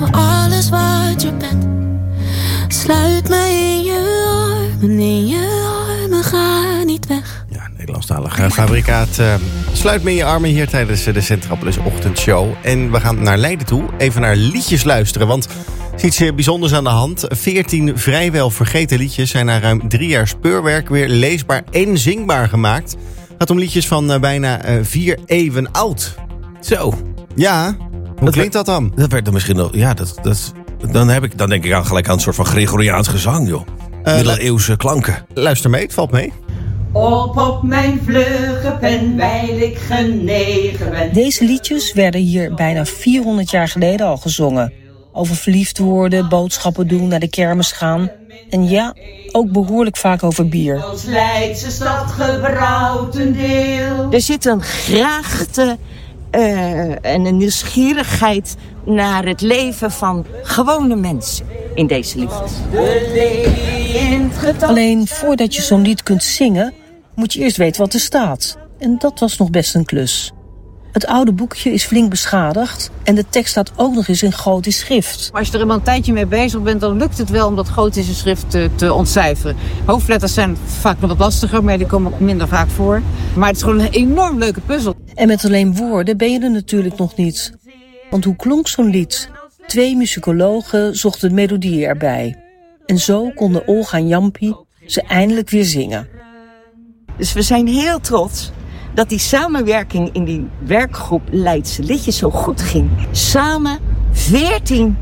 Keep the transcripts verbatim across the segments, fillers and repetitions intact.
voor alles wat je bent. Sluit me in je armen, in je armen, ga niet weg. Ja, Nederlandstalige fabrikaat. Uh, sluit me in je armen hier tijdens de Centraal Plus ochtendshow. En we gaan naar Leiden toe, even naar liedjes luisteren. Want er is iets bijzonders aan de hand. veertien vrijwel vergeten liedjes zijn na ruim drie jaar speurwerk weer leesbaar en zingbaar gemaakt. Het gaat om liedjes van uh, bijna uh, vier eeuwen oud. Zo. Ja, hoe dat klinkt dat dan? Dat werd er misschien nog... Ja, dat, dat, dan, heb ik, dan denk ik aan gelijk aan een soort van Gregoriaans gezang, joh. Uh, Middeleeuwse klanken. Luister mee, het valt mee. Op op mijn vlugge pen, wijl ik genegen ben. Deze liedjes werden hier bijna vierhonderd jaar geleden al gezongen. Over verliefd worden, boodschappen doen, naar de kermis gaan. En ja, ook behoorlijk vaak over bier. Ons Leidse stad gebrouwd een deel. Er zit een graagte uh, en een nieuwsgierigheid naar het leven van gewone mensen in deze liedjes. Alleen voordat je zo'n lied kunt zingen, moet je eerst weten wat er staat. En dat was nog best een klus. Het oude boekje is flink beschadigd en de tekst staat ook nog eens in gotisch schrift. Als je er eenmaal een tijdje mee bezig bent, dan lukt het wel om dat gotische schrift te, te ontcijferen. Hoofdletters zijn vaak nog wat lastiger, maar die komen ook minder vaak voor. Maar het is gewoon een enorm leuke puzzel. En met alleen woorden ben je er natuurlijk nog niet. Want hoe klonk zo'n lied? Twee muzikologen zochten de melodie erbij. En zo konden Olga en Jampie ze eindelijk weer zingen. Dus we zijn heel trots dat die samenwerking in die werkgroep Leidse Liedjes zo goed ging. Samen veertien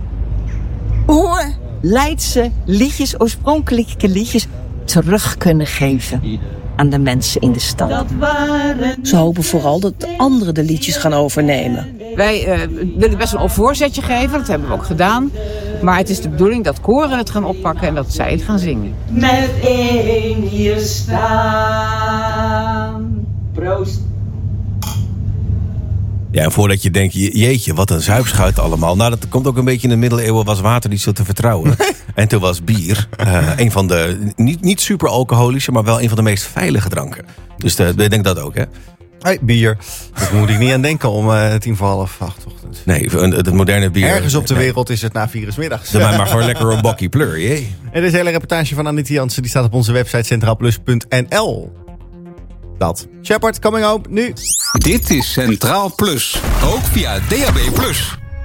oer-Leidse liedjes, oorspronkelijke liedjes, terug kunnen geven aan de mensen in de stad. Ze hopen vooral dat de anderen de liedjes gaan overnemen. Wij uh, willen best wel een voorzetje geven, dat hebben we ook gedaan. Maar het is de bedoeling dat koren het gaan oppakken en dat zij het gaan zingen. Met één hier staan. Proost. Ja, en voordat je denkt, jeetje, wat een zuipschuit allemaal. Nou, dat komt ook een beetje in de middeleeuwen, was water niet zo te vertrouwen. En toen was bier uh, een van de, niet, niet super alcoholische, maar wel een van de meest veilige dranken. Dus de, ik denk dat ook, hè? Hey, bier. Daar moet ik niet aan denken om uh, tien voor half acht ochtends. Nee, het moderne bier. Ergens op de nee. wereld is het na vier uur 's middags. Doe mij maar gewoon lekker een bakkie pleur, jee. En deze hele reportage van Anita Jansen, die staat op onze website centraal plus punt n l. Dat. Shepard, coming home, nu. Dit is Centraal Plus, ook via D A B plus.